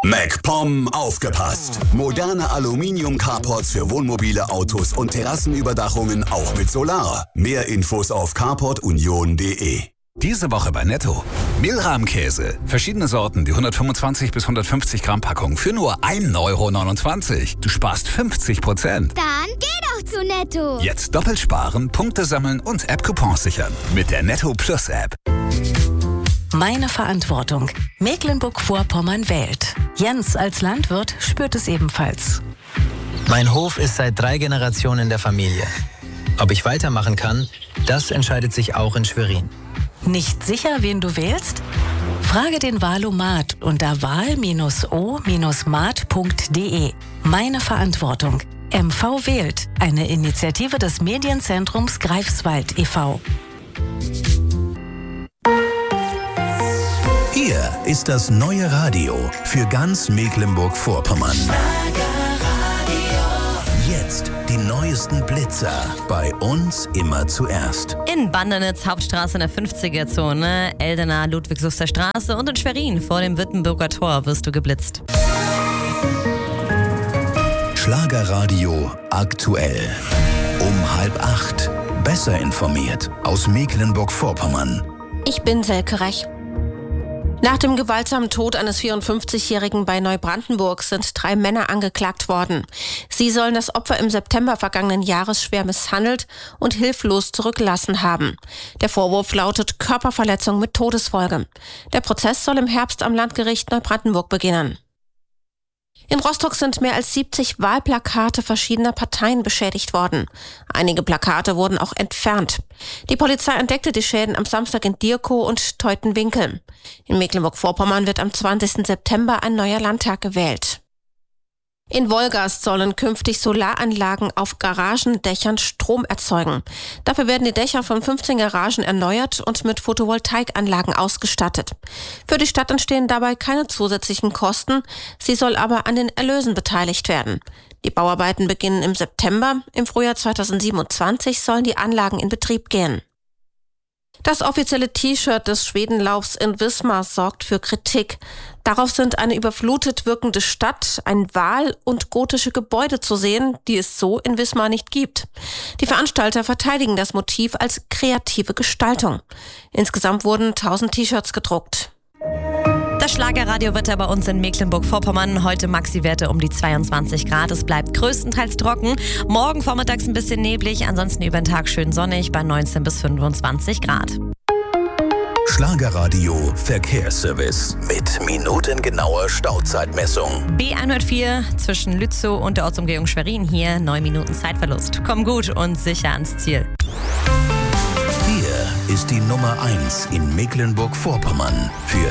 MacPom aufgepasst! Moderne Aluminium-Carports für Wohnmobile, Autos und Terrassenüberdachungen auch mit Solar. Mehr Infos auf carportunion.de. Diese Woche bei Netto. Mehlrahmkäse. Verschiedene Sorten, die 125 bis 150 Gramm Packung für nur 1,29 €. Du sparst 50%. Dann geh doch zu Netto. Jetzt doppelt sparen, Punkte sammeln und App-Coupons sichern. Mit der Netto Plus App. Meine Verantwortung. Mecklenburg-Vorpommern wählt. Jens als Landwirt spürt es ebenfalls. Mein Hof ist seit 3 Generationen in der Familie. Ob ich weitermachen kann, das entscheidet sich auch in Schwerin. Nicht sicher, wen du wählst? Frage den Wahlomat unter wahl-o-mat.de. Meine Verantwortung. MV wählt. Eine Initiative des Medienzentrums Greifswald e.V. Hier ist das neue Radio für ganz Mecklenburg-Vorpommern. Jetzt die neuesten Blitzer. Bei uns immer zuerst. In Bandernitz, Hauptstraße in der 50er-Zone, Eldener, Ludwig-Suster Straße und in Schwerin vor dem Wittenburger Tor wirst du geblitzt. Schlagerradio aktuell. Um 7:30. Besser informiert aus Mecklenburg-Vorpommern. Ich bin Selke Rech. Nach dem gewaltsamen Tod eines 54-Jährigen bei Neubrandenburg sind 3 Männer angeklagt worden. Sie sollen das Opfer im September vergangenen Jahres schwer misshandelt und hilflos zurückgelassen haben. Der Vorwurf lautet Körperverletzung mit Todesfolge. Der Prozess soll im Herbst am Landgericht Neubrandenburg beginnen. In Rostock sind mehr als 70 Wahlplakate verschiedener Parteien beschädigt worden. Einige Plakate wurden auch entfernt. Die Polizei entdeckte die Schäden am Samstag in Dierkow und Teutenwinkel. In Mecklenburg-Vorpommern wird am 20. September ein neuer Landtag gewählt. In Wolgast sollen künftig Solaranlagen auf Garagendächern Strom erzeugen. Dafür werden die Dächer von 15 Garagen erneuert und mit Photovoltaikanlagen ausgestattet. Für die Stadt entstehen dabei keine zusätzlichen Kosten. Sie soll aber an den Erlösen beteiligt werden. Die Bauarbeiten beginnen im September. Im Frühjahr 2027 sollen die Anlagen in Betrieb gehen. Das offizielle T-Shirt des Schwedenlaufs in Wismar sorgt für Kritik. Darauf sind eine überflutet wirkende Stadt, ein Wal und gotische Gebäude zu sehen, die es so in Wismar nicht gibt. Die Veranstalter verteidigen das Motiv als kreative Gestaltung. Insgesamt wurden 1000 T-Shirts gedruckt. Das Schlagerradiowetter bei uns in Mecklenburg-Vorpommern. Heute Maxi-Werte um die 22 Grad. Es bleibt größtenteils trocken. Morgen vormittags ein bisschen neblig, ansonsten über den Tag schön sonnig bei 19 bis 25 Grad. Schlagerradio Verkehrsservice mit minutengenauer Stauzeitmessung. B104 zwischen Lützow und der Ortsumgehung Schwerin hier. 9 Minuten Zeitverlust. Komm gut und sicher ans Ziel. Hier ist die Nummer 1 in Mecklenburg-Vorpommern für